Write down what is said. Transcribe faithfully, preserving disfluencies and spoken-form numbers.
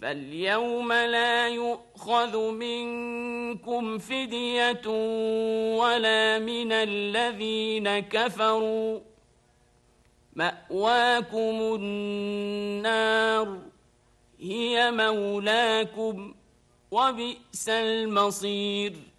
فاليوم لا يؤخذ منكم فدية ولا من الذين كفروا، مأواكم النار هي مولاكم وبئس المصير.